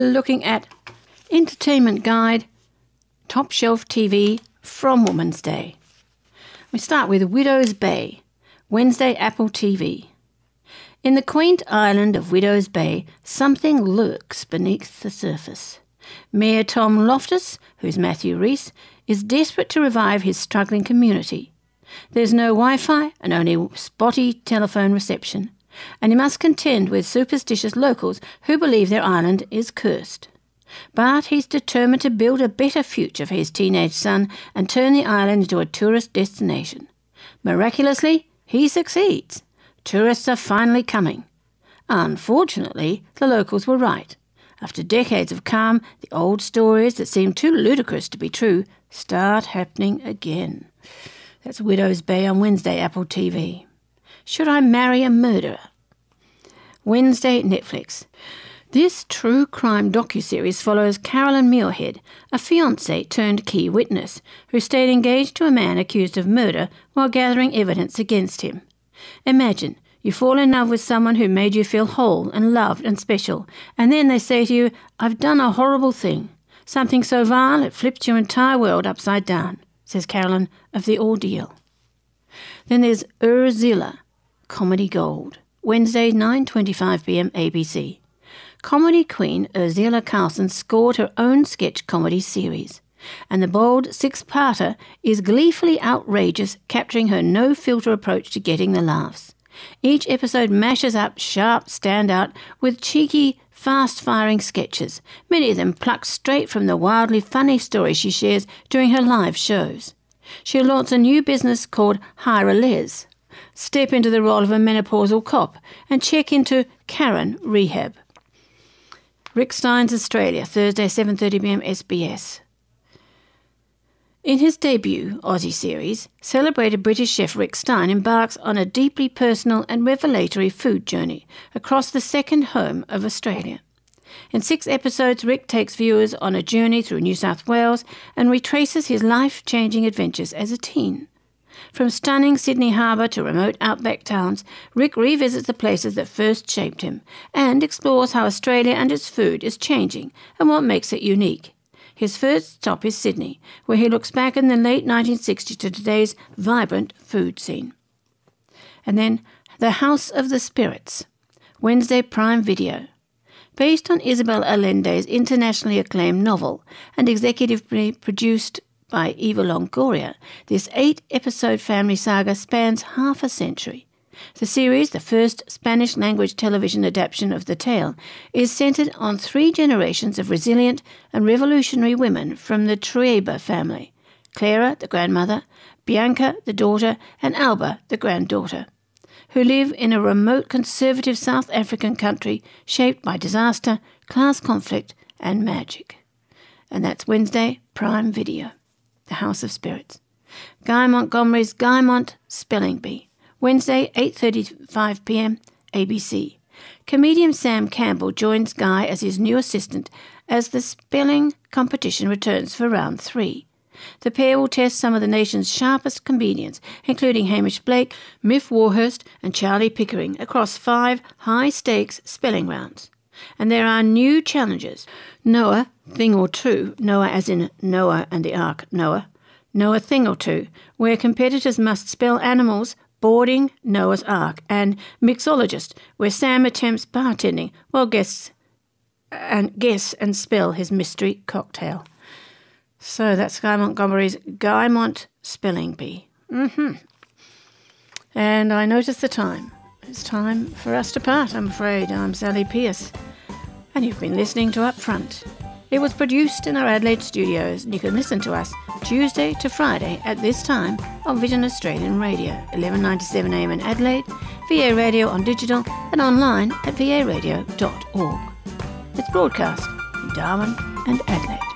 looking at Entertainment Guide, Top Shelf TV from Woman's Day. We start with Widow's Bay, Wednesday Apple TV. In the quaint island of Widow's Bay, something lurks beneath the surface. Mayor Tom Loftus, who's Matthew Reese, is desperate to revive his struggling community. There's no Wi-Fi and only spotty telephone reception, and he must contend with superstitious locals who believe their island is cursed. But he's determined to build a better future for his teenage son and turn the island into a tourist destination. Miraculously, he succeeds. Tourists are finally coming. Unfortunately, the locals were right. After decades of calm, the old stories that seem too ludicrous to be true start happening again. That's Widow's Bay on Wednesday, Apple TV. Should I Marry a Murderer? Wednesday, Netflix. This true crime docuseries follows Carolyn Muirhead, a fiancée turned key witness, who stayed engaged to a man accused of murder while gathering evidence against him. Imagine, you fall in love with someone who made you feel whole and loved and special, and then they say to you, "I've done a horrible thing, something so vile it flipped your entire world upside down," says Carolyn of The Ordeal. Then there's Urzilla, Comedy Gold, Wednesday, 9:25 p.m. ABC. Comedy queen Urzilla Carlson scored her own sketch comedy series, and the bold six-parter is gleefully outrageous, capturing her no-filter approach to getting the laughs. Each episode mashes up sharp standout with cheeky, fast-firing sketches, many of them plucked straight from the wildly funny stories she shares during her live shows. She'll launch a new business called Hire a Les, step into the role of a menopausal cop, and check into Karen Rehab. Rick Stein's Australia, Thursday, 7:30 p.m. SBS. In his debut Aussie series, celebrated British chef Rick Stein embarks on a deeply personal and revelatory food journey across the second home of Australia. In 6 episodes, Rick takes viewers on a journey through New South Wales and retraces his life-changing adventures as a teen. From stunning Sydney Harbour to remote outback towns, Rick revisits the places that first shaped him and explores how Australia and its food is changing and what makes it unique. His first stop is Sydney, where he looks back in the late 1960s to today's vibrant food scene. And then The House of the Spirits, Wednesday Prime Video. Based on Isabel Allende's internationally acclaimed novel and executively produced by Eva Longoria, this 8-episode family saga spans half a century. The series, the first Spanish-language television adaptation of the tale, is centered on 3 generations of resilient and revolutionary women from the Trueba family: Clara, the grandmother, Bianca, the daughter, and Alba, the granddaughter, who live in a remote conservative South African country shaped by disaster, class conflict, and magic. And that's Wednesday, Prime Video. The House of Spirits. Guy Montgomery's Guymont Spelling Bee, Wednesday, 8:35 p.m. ABC. Comedian Sam Campbell joins Guy as his new assistant as the spelling competition returns for round 3. The pair will test some of the nation's sharpest comedians, including Hamish Blake, Miff Warhurst, and Charlie Pickering, across 5 high-stakes spelling rounds. And there are new challenges: Noah, Thing or Two, Noah as in Noah and the Ark Noah, Noah Thing or Two, where competitors must spell animals boarding Noah's Ark, and Mixologist, where Sam attempts bartending while guess and spell his mystery cocktail. So that's Guy Montgomery's Guymont Spelling Bee. And I notice the time. It's time for us to part, I'm afraid. I'm Sally Pierce, and you've been listening to Up Front. It was produced in our Adelaide studios, and you can listen to us Tuesday to Friday at this time on Vision Australian Radio, 1197 AM in Adelaide, VA Radio on digital, and online at varadio.org. It's broadcast in Darwin and Adelaide.